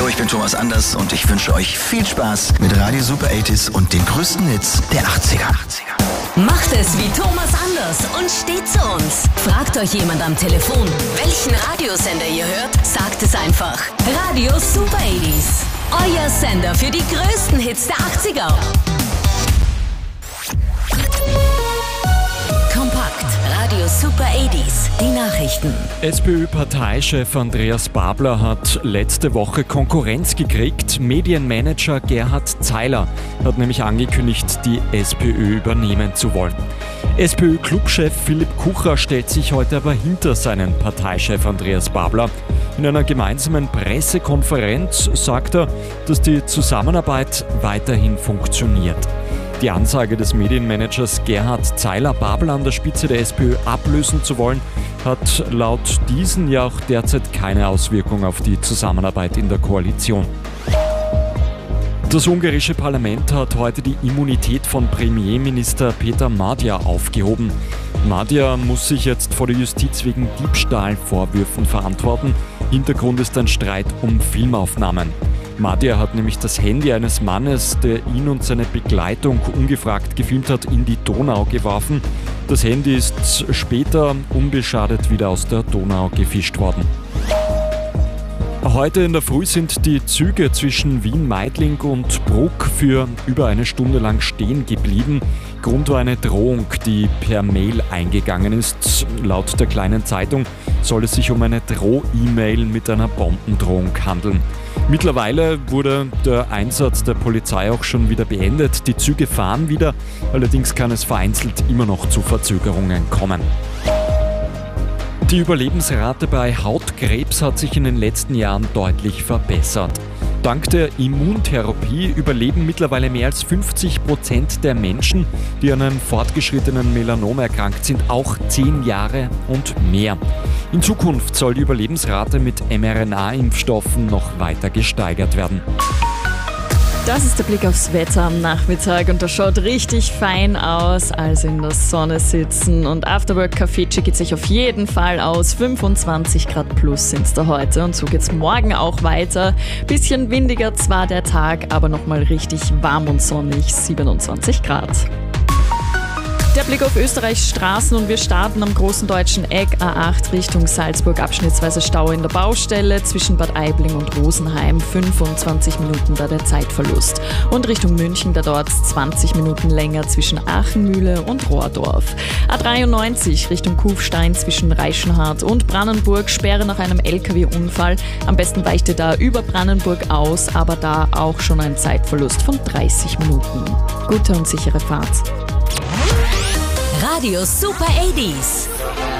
Hallo, ich bin Thomas Anders und ich wünsche euch viel Spaß mit Radio Super 80s und den größten Hits der 80er. Macht es wie Thomas Anders und steht zu uns. Fragt euch jemand am Telefon, welchen Radiosender ihr hört, sagt es einfach. Radio Super 80s. Euer Sender für die größten Hits der 80er. Kompakt. Radio Super 80s. Die Nachrichten. SPÖ-Parteichef Andreas Babler hat letzte Woche Konkurrenz gekriegt. Medienmanager Gerhard Zeiler hat nämlich angekündigt, die SPÖ übernehmen zu wollen. SPÖ-Clubchef Philipp Kucher stellt sich heute aber hinter seinen Parteichef Andreas Babler. In einer gemeinsamen Pressekonferenz sagt er, dass die Zusammenarbeit weiterhin funktioniert. Die Ansage des Medienmanagers Gerhard Zeiler, Babler an der Spitze der SPÖ ablösen zu wollen, hat laut diesen ja auch derzeit keine Auswirkung auf die Zusammenarbeit in der Koalition. Das ungarische Parlament hat heute die Immunität von Premierminister Peter Magyar aufgehoben. Magyar muss sich jetzt vor der Justiz wegen Diebstahlvorwürfen verantworten. Hintergrund ist ein Streit um Filmaufnahmen. Magyar hat nämlich das Handy eines Mannes, der ihn und seine Begleitung ungefragt gefilmt hat, in die Donau geworfen. Das Handy ist später unbeschadet wieder aus der Donau gefischt worden. Heute in der Früh sind die Züge zwischen Wien-Meidling und Bruck für über eine Stunde lang stehen geblieben. Grund war eine Drohung, die per Mail eingegangen ist. Laut der Kleinen Zeitung soll es sich um eine Droh-E-Mail mit einer Bombendrohung handeln. Mittlerweile wurde der Einsatz der Polizei auch schon wieder beendet. Die Züge fahren wieder, allerdings kann es vereinzelt immer noch zu Verzögerungen kommen. Die Überlebensrate bei Hautkrebs hat sich in den letzten Jahren deutlich verbessert. Dank der Immuntherapie überleben mittlerweile mehr als 50% der Menschen, die an einem fortgeschrittenen Melanom erkrankt sind, auch 10 Jahre und mehr. In Zukunft soll die Überlebensrate mit mRNA-Impfstoffen noch weiter gesteigert werden. Das ist der Blick aufs Wetter am Nachmittag und das schaut richtig fein aus, also in der Sonne sitzen und Afterwork-Kaffee geht sich auf jeden Fall aus. 25 Grad plus sind es da heute und so geht's morgen auch weiter. Bisschen windiger zwar der Tag, aber nochmal richtig warm und sonnig, 27 Grad. Der Blick auf Österreichs Straßen und wir starten am großen deutschen Eck A8 Richtung Salzburg, abschnittsweise Stau in der Baustelle zwischen Bad Aibling und Rosenheim, 25 Minuten da der Zeitverlust. Und Richtung München, da dauert es 20 Minuten länger zwischen Aachenmühle und Rohrdorf. A93 Richtung Kufstein zwischen Reichenhart und Brannenburg, Sperre nach einem LKW-Unfall. Am besten weicht ihr da über Brannenburg aus, aber da auch schon ein Zeitverlust von 30 Minuten. Gute und sichere Fahrt. Radio Super 80s.